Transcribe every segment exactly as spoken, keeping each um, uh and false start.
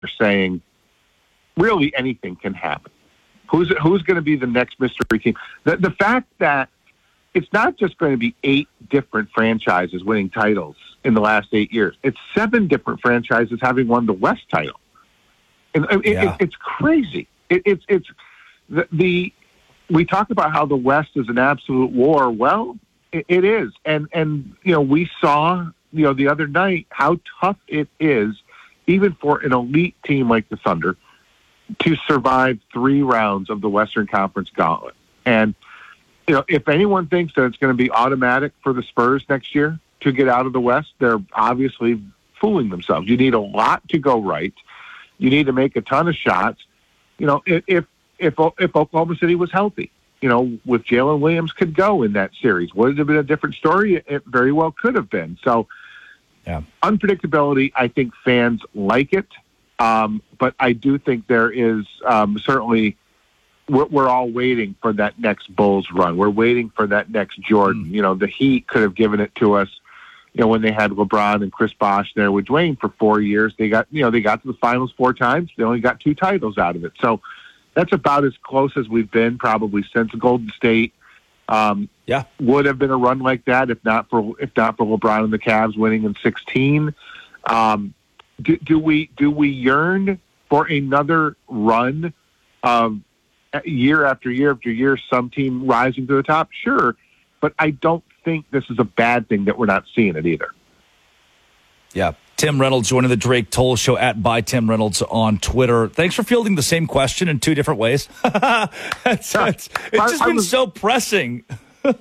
saying really anything can happen. Who's who's going to be the next mystery team? The, the fact that it's not just going to be eight different franchises winning titles in the last eight years. It's seven different franchises having won the West title. And it, yeah. it, it's crazy. It, it's it's the, the we talk about how the West is an absolute war. Well, it, it is, and and you know we saw you know the other night how tough it is, even for an elite team like the Thunder, to survive three rounds of the Western Conference Gauntlet. And you know, if anyone thinks that it's going to be automatic for the Spurs next year to get out of the West, they're obviously fooling themselves. You need a lot to go right. You need to make a ton of shots. You know, if if if, if Oklahoma City was healthy, you know, with Jalen Williams could go in that series. Would it have been a different story? It very well could have been. So, yeah. Unpredictability, I think fans like it. Um, but I do think there is um, certainly... We're, we're all waiting for that next Bulls run. We're waiting for that next Jordan. Mm. You know, the Heat could have given it to us, you know, when they had LeBron and Chris Bosh there with Dwayne for four years. They got, you know, they got to the finals four times. They only got two titles out of it. So that's about as close as we've been probably since Golden State. Um, yeah, would have been a run like that if not for if not for LeBron and the Cavs winning in sixteen. Um, do, do we do we yearn for another run of year after year after year, some team rising to the top? Sure. But I don't think this is a bad thing that we're not seeing it either. Yeah. Tim Reynolds joining the Drake Toll Show at by Tim Reynolds on Twitter. Thanks for fielding the same question in two different ways. it's, yeah. it's, it's just I, been I was, so pressing. yeah,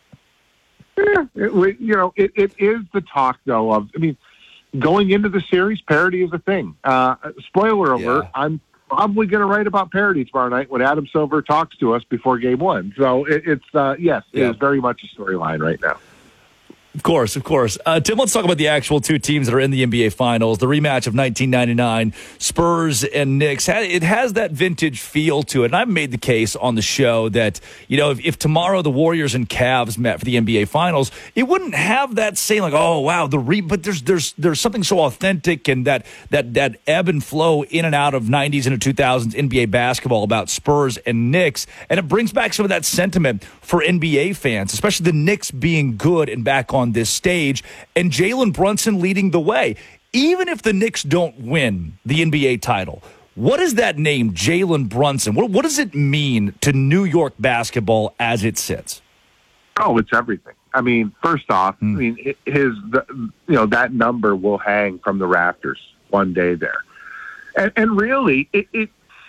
it, you know, it, it is the talk, though, of, I mean, going into the series, parity is a thing. Uh, spoiler alert, yeah. I'm probably going to write about parity tomorrow night when Adam Silver talks to us before game one. So it, it's, uh, yes, it yeah. is very much a storyline right now. Of course, of course. Uh, Tim, let's talk about the actual two teams that are in the N B A Finals. The rematch of nineteen ninety-nine, Spurs and Knicks. It has that vintage feel to it. And I've made the case on the show that, you know, if, if tomorrow the Warriors and Cavs met for the N B A Finals, it wouldn't have that same, like, oh, wow, the re. But there's there's there's something so authentic and that that that ebb and flow in and out of nineties into two thousands N B A basketball about Spurs and Knicks. And it brings back some of that sentiment for N B A fans, especially the Knicks being good and back on on this stage, and Jalen Brunson leading the way. Even if the Knicks don't win the N B A title, what is that name, Jalen Brunson? What, what does it mean to New York basketball as it sits? Oh, it's everything. I mean, first off, mm. I mean, his the, you know that number will hang from the rafters one day there, and, and really, it, it.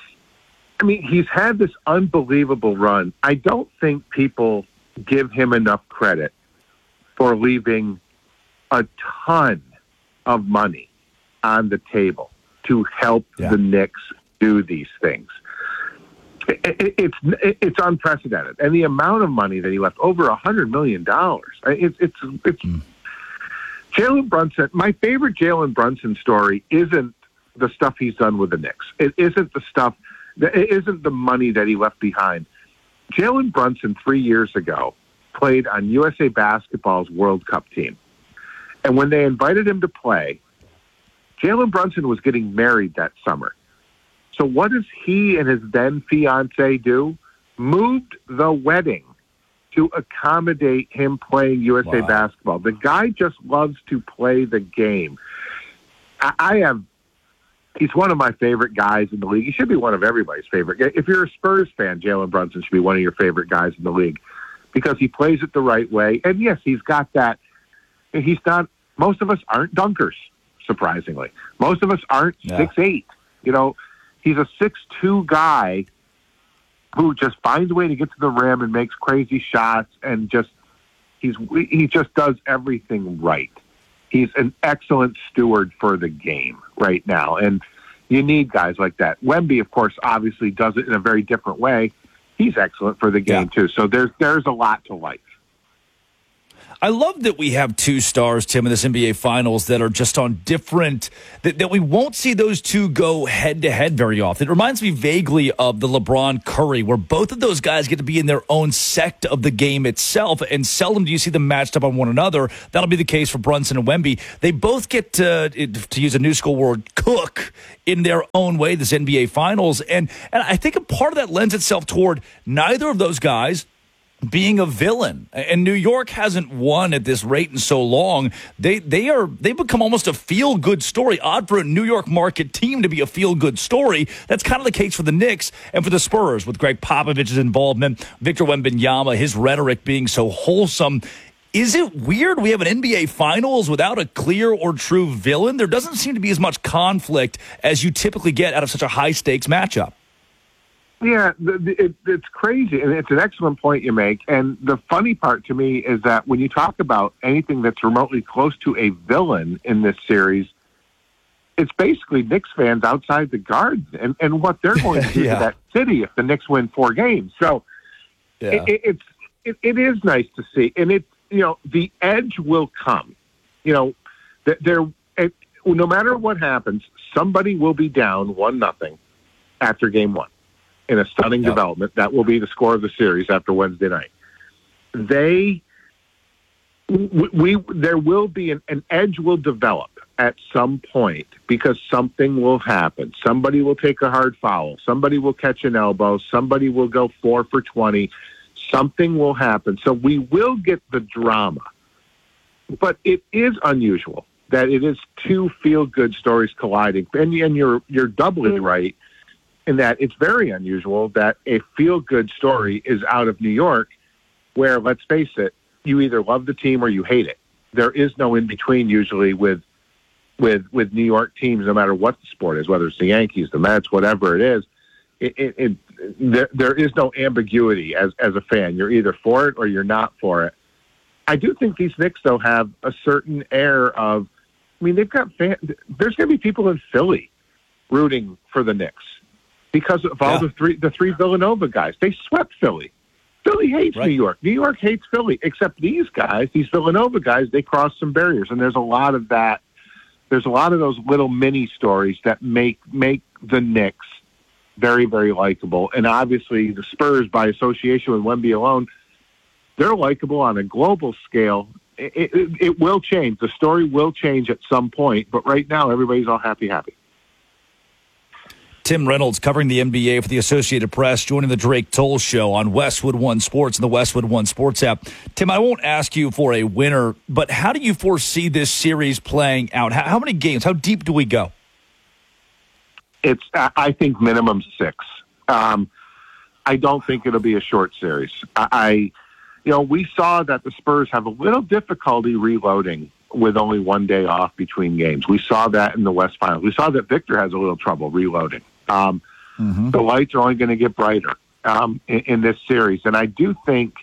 I mean, he's had this unbelievable run. I don't think people give him enough credit for leaving a ton of money on the table to help yeah. the Knicks do these things. It, it, it's it's unprecedented, and the amount of money that he left, over a hundred million dollars. It's it's it's mm. Jalen Brunson. My favorite Jalen Brunson story isn't the stuff he's done with the Knicks. It isn't the stuff. It isn't the money that he left behind. Jalen Brunson three years ago played on U S A Basketball's World Cup team. And when they invited him to play, Jalen Brunson was getting married that summer. So what does he and his then fiance do? Moved the wedding to accommodate him playing U S A wow. Basketball. The guy just loves to play the game. I, I have, he's one of my favorite guys in the league. He should be one of everybody's favorite. If you're a Spurs fan, Jalen Brunson should be one of your favorite guys in the league, because he plays it the right way. And yes, he's got that. He's not, most of us aren't dunkers, surprisingly. Most of us aren't yeah. six eight. You know, he's a six two guy who just finds a way to get to the rim and makes crazy shots, and just, he's, he just does everything right. He's an excellent steward for the game right now. And you need guys like that. Wemby, of course, obviously does it in a very different way. He's excellent for the game, yeah. too. So there's there's a lot to like. I love that we have two stars, Tim, in this N B A Finals that are just on different, that, that we won't see those two go head-to-head very often. It reminds me vaguely of the LeBron Curry, where both of those guys get to be in their own sect of the game itself, and seldom do you see them matched up on one another. That'll be the case for Brunson and Wemby. They both get to, to use a new school word, cook in their own way this N B A Finals, and, and I think a part of that lends itself toward neither of those guys being a villain. And New York hasn't won at this rate in so long. They they are they become almost a feel-good story. Odd for a New York market team to be a feel-good story. That's kind of the case for the Knicks and for the Spurs with Greg Popovich's involvement, Victor Wembanyama, his rhetoric being so wholesome. Is it weird we have an N B A Finals without a clear or true villain? There doesn't seem to be as much conflict as you typically get out of such a high-stakes matchup. Yeah, the, the, it, it's crazy, and it's an excellent point you make. And the funny part to me is that when you talk about anything that's remotely close to a villain in this series, it's basically Knicks fans outside the Garden and, and what they're going to do yeah. to that city if the Knicks win four games. So yeah. it, it, it's it, it is nice to see, and it you know the edge will come. You know, there it, no matter what happens, somebody will be down one nothing after game one. In a stunning yep. development. That will be the score of the series after Wednesday night. They, we, we there will be an, an edge will develop at some point because something will happen. Somebody will take a hard foul. Somebody will catch an elbow. Somebody will go four for twenty. Something will happen. So we will get the drama. But it is unusual that it is two feel-good stories colliding. And, and you're you're doubly right in that it's very unusual that a feel-good story is out of New York where, let's face it, you either love the team or you hate it. There is no in-between usually with with with New York teams, no matter what the sport is, whether it's the Yankees, the Mets, whatever it is. It, it, it, there, there is no ambiguity as, as a fan. You're either for it or you're not for it. I do think these Knicks, though, have a certain air of, I mean, they've got fans. There's going to be people in Philly rooting for the Knicks. Because of all yeah. the three the three Villanova guys. They swept Philly. Philly hates right. New York. New York hates Philly, except these guys, these Villanova guys, they crossed some barriers. And there's a lot of that. There's a lot of those little mini stories that make make the Knicks very, very likable. And obviously the Spurs, by association with Wemby alone, they're likable on a global scale. It, it, it will change. The story will change at some point. But right now, everybody's all happy, happy. Tim Reynolds covering the N B A for the Associated Press, joining the Drake Toll Show on Westwood One Sports and the Westwood One Sports app. Tim, I won't ask you for a winner, but how do you foresee this series playing out? How, how many games? How deep do we go? It's, I think, minimum six. Um, I don't think it'll be a short series. I, you know, we saw that the Spurs have a little difficulty reloading with only one day off between games. We saw that in the West Finals. We saw that Victor has a little trouble reloading. Um, mm-hmm. The lights are only going to get brighter um, in, in this series. And I do think,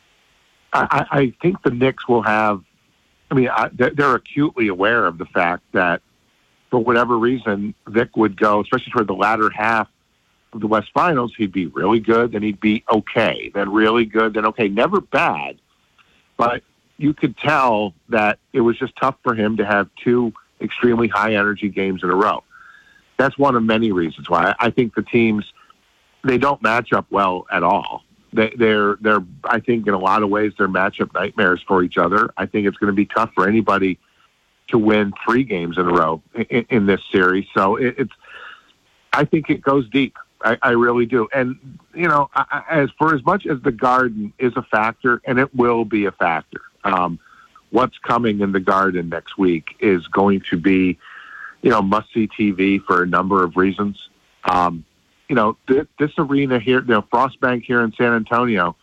I, I think the Knicks will have, I mean, I, they're acutely aware of the fact that for whatever reason, Vic would go, especially toward the latter half of the West Finals, he'd be really good, then he'd be okay, then really good, then okay, never bad. But you could tell that it was just tough for him to have two extremely high-energy games in a row. That's one of many reasons why I think the teams, they don't match up well at all. They, they're, they're, I think in a lot of ways, they're matchup nightmares for each other. I think it's going to be tough for anybody to win three games in a row in, in this series. So it, it's, I think it goes deep. I, I really do. And, you know, I, as for as much as the Garden is a factor, and it will be a factor, um, what's coming in the Garden next week is going to be, you know, must-see T V for a number of reasons. Um, you know, th- this arena here, you know, Frostbank here in San Antonio,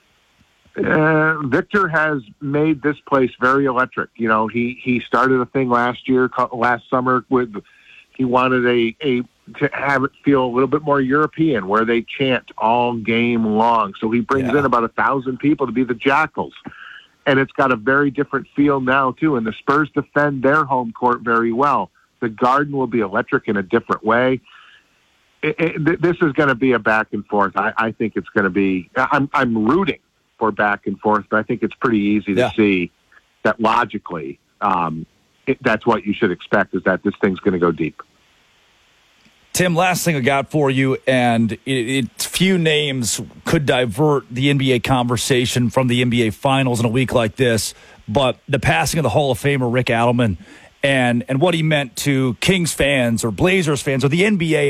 uh, Victor has made this place very electric. You know, he, he started a thing last year, last summer with, he wanted a, a, to have it feel a little bit more European, where they chant all game long. So he brings yeah. in about a thousand people to be the Jackals. And it's got a very different feel now, too. And the Spurs defend their home court very well. The Garden will be electric in a different way. It, it, this is going to be a back and forth. I, I think it's going to be, I'm, I'm rooting for back and forth, but I think it's pretty easy to yeah. see that logically um, it, that's what you should expect, is that this thing's going to go deep. Tim, last thing I got for you, and it, it, few names could divert the N B A conversation from the N B A Finals in a week like this, but the passing of the Hall of Famer Rick Adelman and, and what he meant to Kings fans or Blazers fans or the N B A